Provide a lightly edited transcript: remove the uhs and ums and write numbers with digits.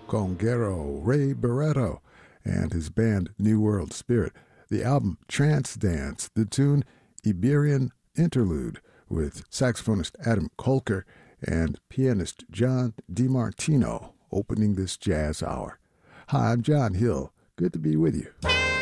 conguero Ray Barretto and his band New World Spirit. The album Trance Dance, the tune Iberian Interlude with saxophonist Adam Kolker and pianist John DiMartino opening this jazz hour. Hi, I'm John Hill. Good to be with you.